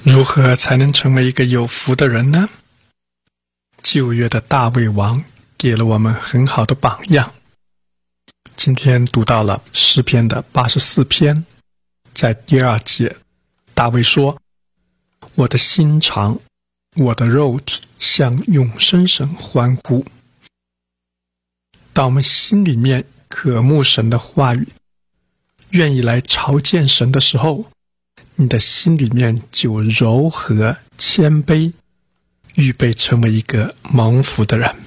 如何才能成为一个有福的人呢？旧约的大卫王给了我们很好的榜样。今天读到了诗篇的84篇，在第2节，大卫说：我的心肠，我的肉体向永生神欢呼。当我们心里面渴慕神的话语，愿意来朝见神的时候，你的心里面就柔和谦卑，预备成为一个蒙福的人。